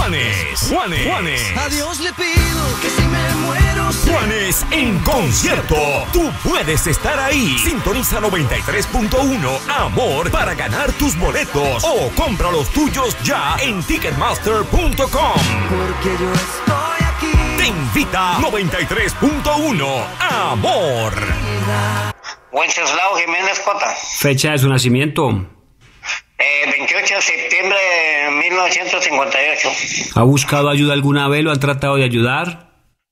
Juanes. A Dios le pido que si me muero Juanes en concierto. Tú puedes estar ahí. Sintoniza 93.1 Amor para ganar tus boletos o compra los tuyos ya en Ticketmaster.com. porque yo estoy aquí. Te invita 93.1 Amor. Wenceslao Jiménez Cota. Fecha de su nacimiento. 28 de septiembre de 1958. ¿Ha buscado ayuda alguna vez? ¿Lo han tratado de ayudar?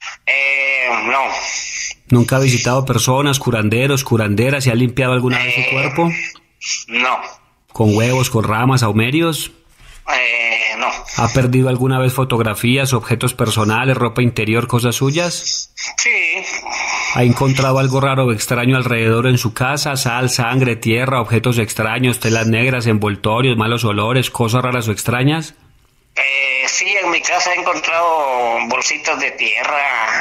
No. ¿Nunca ha visitado personas, curanderos, curanderas y ha limpiado alguna vez su cuerpo? No. ¿Con huevos, con ramas, ahumerios? No. ¿Ha perdido alguna vez fotografías, objetos personales, ropa interior, cosas suyas? Sí. ¿Ha encontrado algo raro o extraño alrededor en su casa? Sal, sangre, tierra, objetos extraños, telas negras, envoltorios, malos olores, cosas raras o extrañas? Sí, en mi casa he encontrado bolsitas de tierra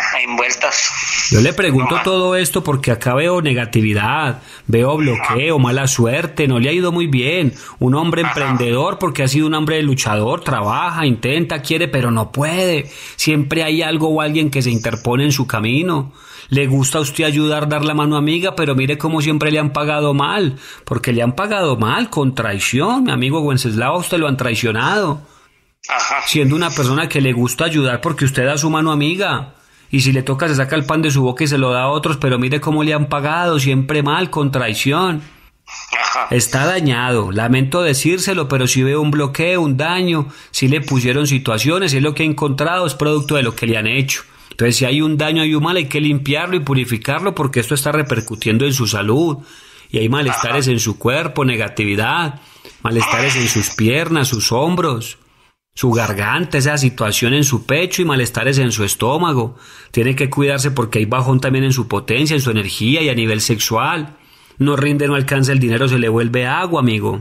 envueltas. Yo le pregunto No. todo esto porque acá veo negatividad, veo bloqueo, mala suerte, no le ha ido muy bien. Un hombre emprendedor porque ha sido un hombre luchador, trabaja, intenta, quiere, pero no puede. Siempre hay algo o alguien que se interpone en su camino. Le gusta a usted ayudar, dar la mano amiga, pero mire cómo siempre le han pagado mal, porque le han pagado mal, con traición. Mi amigo Wenceslao, a usted lo han traicionado. Ajá. Siendo una persona que le gusta ayudar porque usted da su mano amiga. Y si le toca se saca el pan de su boca y se lo da a otros, pero mire cómo le han pagado, siempre mal, con traición. Ajá. Está dañado, lamento decírselo, pero si veo un bloqueo, un daño, si le pusieron situaciones, si es lo que ha encontrado, es producto de lo que le han hecho. Entonces si hay un daño, hay un mal, hay que limpiarlo y purificarlo porque esto está repercutiendo en su salud. Y hay malestares en su cuerpo, negatividad, malestares en sus piernas, sus hombros, su garganta, esa situación en su pecho y malestares en su estómago. Tiene que cuidarse porque hay bajón también en su potencia, en su energía y a nivel sexual. No rinde, no alcanza el dinero, se le vuelve agua, amigo.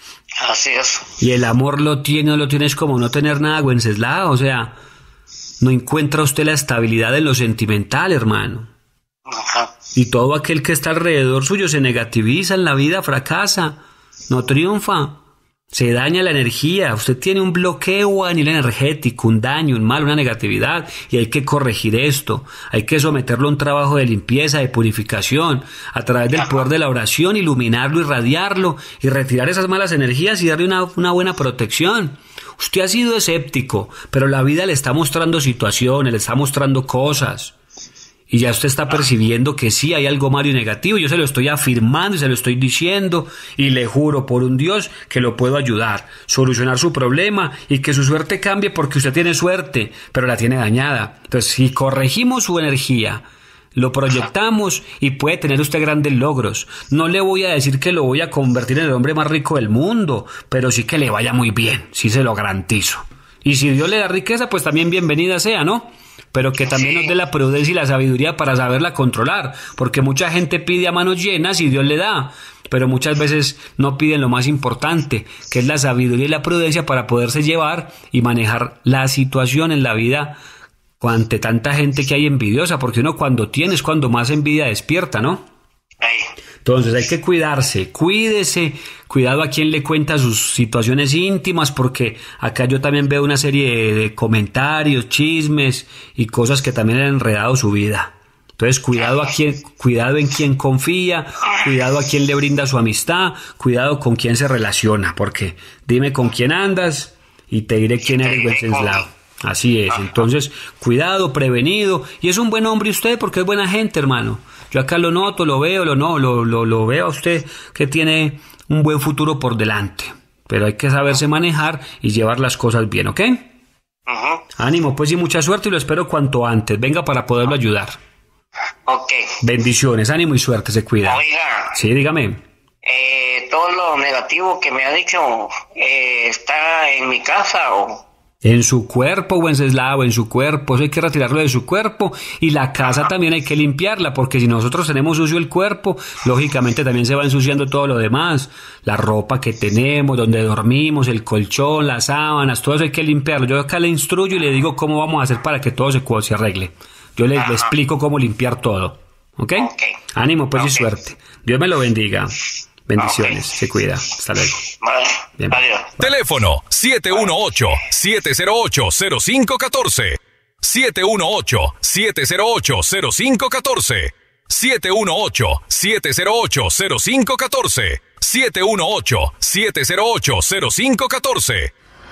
Así es. Y el amor lo tiene o lo tienes como no tener nada, Wenceslao. O sea, no encuentra usted la estabilidad en lo sentimental, hermano. Ajá. Y todo aquel que está alrededor suyo se negativiza en la vida, fracasa, no triunfa. Se daña la energía, usted tiene un bloqueo a nivel energético, un daño, un mal, una negatividad, y hay que corregir esto, hay que someterlo a un trabajo de limpieza, de purificación, a través del poder de la oración, iluminarlo, irradiarlo, y retirar esas malas energías y darle una buena protección. Usted ha sido escéptico, pero la vida le está mostrando situaciones, le está mostrando cosas. Y ya usted está percibiendo que sí hay algo malo y negativo. Yo se lo estoy afirmando y se lo estoy diciendo. Y le juro por un Dios que lo puedo ayudar, solucionar su problema y que su suerte cambie porque usted tiene suerte, pero la tiene dañada. Entonces, si corregimos su energía, lo proyectamos y puede tener usted grandes logros. No le voy a decir que lo voy a convertir en el hombre más rico del mundo, pero sí que le vaya muy bien, sí se lo garantizo. Y si Dios le da riqueza, pues también bienvenida sea, ¿no? Pero que también nos dé la prudencia y la sabiduría para saberla controlar, porque mucha gente pide a manos llenas y Dios le da, pero muchas veces no piden lo más importante, que es la sabiduría y la prudencia para poderse llevar y manejar la situación en la vida ante tanta gente que hay envidiosa, porque uno cuando tiene es cuando más envidia despierta, ¿no? Ahí. Entonces hay que cuidarse, cuídese, cuidado a quien le cuenta sus situaciones íntimas, porque acá yo también veo una serie de comentarios, chismes y cosas que también han enredado su vida. Entonces cuidado en quien confía, cuidado a quien le brinda su amistad, cuidado con quién se relaciona, porque dime con quién andas y te diré quién eres, Wenceslao. Así es, entonces cuidado, prevenido, y es un buen hombre usted porque es buena gente, hermano. Yo acá lo noto, lo veo, lo veo a usted que tiene un buen futuro por delante, pero hay que saberse manejar y llevar las cosas bien, ¿ok? Ajá. Ánimo, pues, y mucha suerte y lo espero cuanto antes. Venga para poderlo ayudar. Ok. Bendiciones, ánimo y suerte, se cuida. Oiga, Sí, dígame. todo lo negativo que me ha dicho está en mi casa o... En su cuerpo, Wenceslao, en su cuerpo, eso hay que retirarlo de su cuerpo, y la casa también hay que limpiarla, porque si nosotros tenemos sucio el cuerpo, lógicamente también se va ensuciando todo lo demás, la ropa que tenemos, donde dormimos, el colchón, las sábanas, todo eso hay que limpiarlo. Yo acá le instruyo y le digo cómo vamos a hacer para que todo se arregle. Yo le explico cómo limpiar todo, ¿ok? Ok. Ánimo, pues, y Ok. suerte. Dios me lo bendiga. Bendiciones, se cuida. Hasta luego. Vale, Bien. adiós. Teléfono 718-708-0514. 718-708-0514. 718-708-0514. 718-708-0514.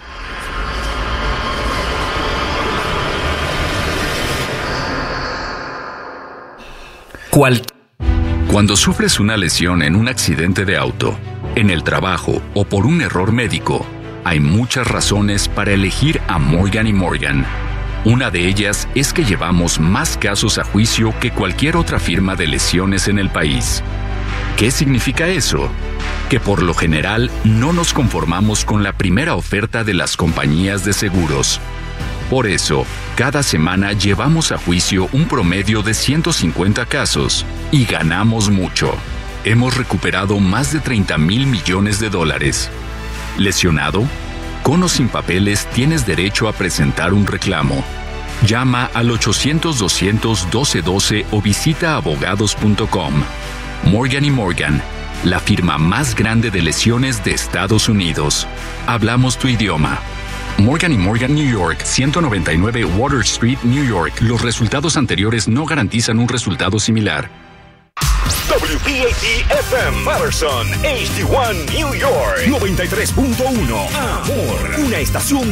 Cuando sufres una lesión en un accidente de auto, en el trabajo o por un error médico, hay muchas razones para elegir a Morgan & Morgan. Una de ellas es que llevamos más casos a juicio que cualquier otra firma de lesiones en el país. ¿Qué significa eso? Que por lo general no nos conformamos con la primera oferta de las compañías de seguros. Por eso, cada semana llevamos a juicio un promedio de 150 casos y ganamos mucho. Hemos recuperado más de $30,000 millones. ¿Lesionado? Con o sin papeles tienes derecho a presentar un reclamo. Llama al 800-200-1212 o visita abogados.com. Morgan & Morgan, la firma más grande de lesiones de Estados Unidos. Hablamos tu idioma. Morgan & Morgan, New York, 199 Water Street, New York. Los resultados anteriores no garantizan un resultado similar. WPAT-FM Patterson, HD1 New York, 93.1. Amor, una estación